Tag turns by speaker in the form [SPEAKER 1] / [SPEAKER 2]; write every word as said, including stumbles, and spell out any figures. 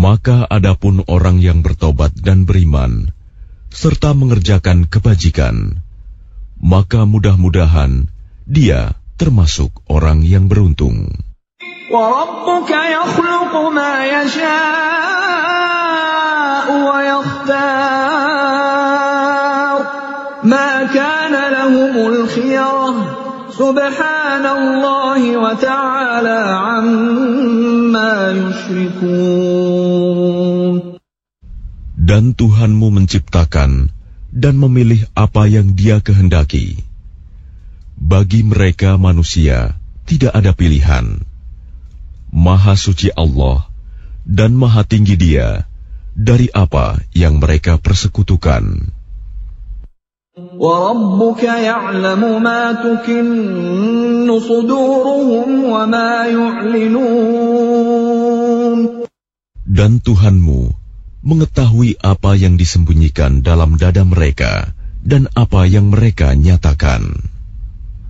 [SPEAKER 1] Maka adapun orang yang bertobat dan beriman, serta mengerjakan kebajikan, maka mudah-mudahan dia termasuk orang yang beruntung.
[SPEAKER 2] وَرَبُّكَ يَخْلُقُ مَا يَشَاءُ وَيَخْتَارُ مَا كَانَ لَهُمُ الْخِيَرَةُ سُبْحَانَ اللَّهِ وَتَعَالَى عَمَّا يُشْرِكُونَ.
[SPEAKER 1] Dan Tuhanmu menciptakan dan memilih apa yang Dia kehendaki. Bagi mereka manusia tidak ada pilihan. Maha suci Allah dan maha tinggi Dia dari apa yang mereka persekutukan.
[SPEAKER 2] وَرَبُّكَ يَعْلَمُ مَا تُكِنُّ صُدُورُهُمْ وَمَا يُعْلِنُونَ.
[SPEAKER 1] Dan Tuhanmu mengetahui apa yang disembunyikan dalam dada mereka dan apa yang mereka nyatakan.